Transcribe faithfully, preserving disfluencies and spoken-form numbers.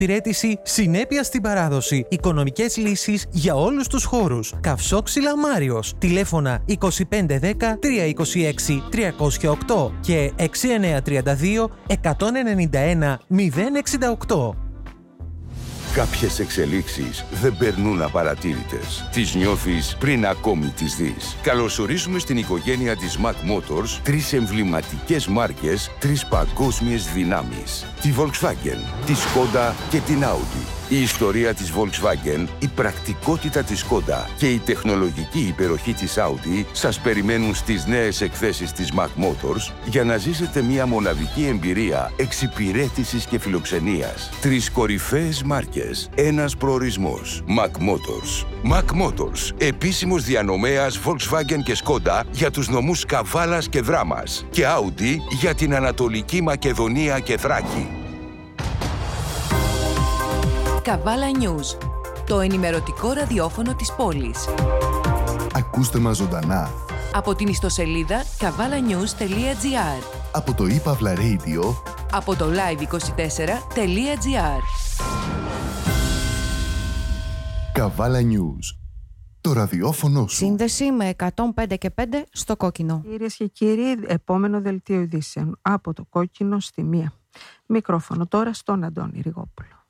εξυπηρέτηση, συνέπεια στην παράδοση, οικονομικές λύσεις για όλους τους χώρους. Καυσόξυλα Μάριος. Τηλέφωνα είκοσι πέντε δέκα τριακόσια είκοσι έξι τριακόσια οκτώ και έξι εννιά τρία δύο εκατόν ενενήντα ένα μηδέν εξήντα οκτώ. Κάποιες εξελίξεις δεν περνούν απαρατήρητες. Τις νιώθεις πριν ακόμη τις δεις. Καλωσορίζουμε στην οικογένεια της Mac Motors τρεις εμβληματικές μάρκες, τρεις παγκόσμιες δυνάμεις. Τη Volkswagen, τη Skoda και την Audi. Η ιστορία της Volkswagen, η πρακτικότητα της Skoda και η τεχνολογική υπεροχή της Audi σας περιμένουν στις νέες εκθέσεις της Mac Motors για να ζήσετε μια μοναδική εμπειρία εξυπηρέτησης και φιλοξενίας. Τρεις κορυφαίες μάρκες, ένας προορισμός. Mac Motors. Mac Motors, επίσημος διανομέας Volkswagen και Skoda για τους νομούς Καβάλας και Δράμας και Audi για την Ανατολική Μακεδονία και Θράκη. Καβάλα News, το ενημερωτικό ραδιόφωνο της πόλης. Ακούστε μας ζωντανά Από την ιστοσελίδα καβάλα νιούς τελεία τζι άρ, από το ePavla Radio, από το live είκοσι τέσσερα τελεία τζι άρ. Καβάλα News, το ραδιόφωνο σου. Σύνδεση με εκατόν πέντε και πέντε στο κόκκινο. Κυρίες και κύριοι, επόμενο δελτίο ειδήσεων από το κόκκινο στη μία. Μικρόφωνο τώρα στον Αντώνη Ριγόπουλο.